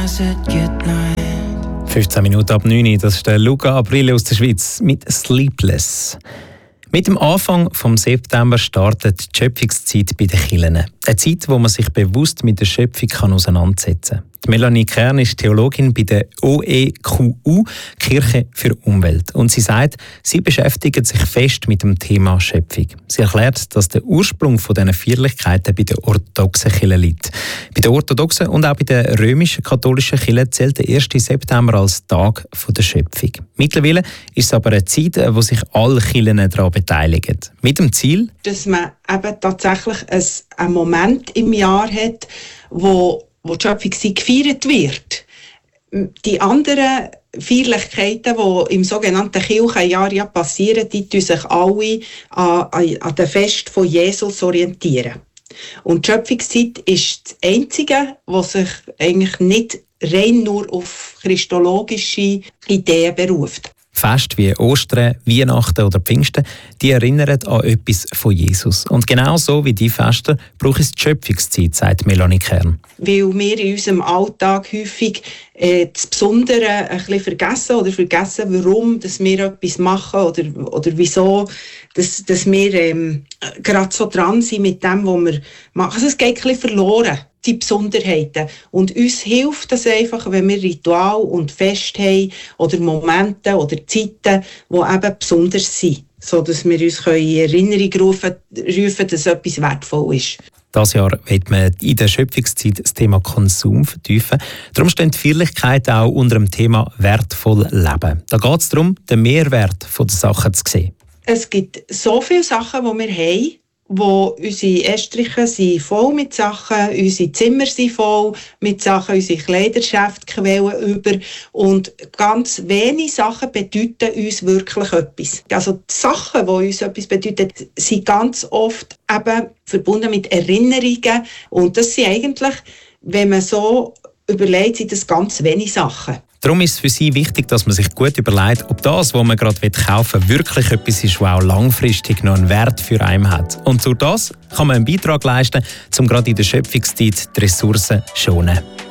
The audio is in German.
15 Minuten ab 9 Uhr, das ist der Luca Aprile aus der Schweiz mit «Sleepless». Mit dem Anfang des September startet die Schöpfungszeit bei den Kirchen. Eine Zeit, wo man sich bewusst mit der Schöpfung auseinandersetzen kann. Melanie Kern ist Theologin bei der OEQU, Kirche für Umwelt. Und sie sagt, sie beschäftigt sich fest mit dem Thema Schöpfung. Sie erklärt, dass der Ursprung dieser Feierlichkeiten bei der orthodoxen Kirche liegt. Bei der orthodoxen und auch bei der römischen katholischen Kirche zählt der 1. September als Tag der Schöpfung. Mittlerweile ist es aber eine Zeit, wo sich alle Kirchen daran beteiligen. Mit dem Ziel, dass man eben tatsächlich einen Moment im Jahr hat, wo die Schöpfung gefeiert wird. Die anderen Feierlichkeiten, die im sogenannten Kirchenjahr ja passieren, die tun sich alle an den Fest von Jesus orientieren. Und die Schöpfungszeit ist das Einzige, was sich eigentlich nicht rein nur auf christologische Ideen beruft. Feste wie Ostern, Weihnachten oder Pfingsten, die erinnern an etwas von Jesus. Und genau so wie die Feste braucht es die Schöpfungszeit, sagt Melanie Kern. Weil wir in unserem Alltag häufig das Besondere ein bisschen vergessen, warum dass wir etwas machen oder wieso dass wir gerade so dran sind mit dem, was wir machen. Also es geht ein bisschen verloren, die Besonderheiten. Und uns hilft das einfach, wenn wir Ritual und Fest haben oder Momente oder Zeiten, die eben besonders sind, sodass wir uns in Erinnerung rufen, dass etwas wertvoll ist. Dieses Jahr wird man in der Schöpfungszeit das Thema Konsum vertiefen. Darum stehen die Feierlichkeiten auch unter dem Thema «Wertvoll leben». Da geht es darum, den Mehrwert der Sachen zu sehen. Es gibt so viele Sachen, die wir haben, wo unsere Estriche sind voll mit Sachen, unsere Zimmer sind voll mit Sachen, unsere Kleiderschäfte quellen über und ganz wenige Sachen bedeuten uns wirklich etwas. Also die Sachen, die uns etwas bedeuten, sind ganz oft eben verbunden mit Erinnerungen und das sind eigentlich, wenn man so überlegt, sind das ganz wenige Sachen. Darum ist es für Sie wichtig, dass man sich gut überlegt, ob das, was man gerade kaufen will, wirklich etwas ist, was auch langfristig noch einen Wert für einen hat. Und durch das kann man einen Beitrag leisten, um gerade in der Schöpfungszeit die Ressourcen zu schonen.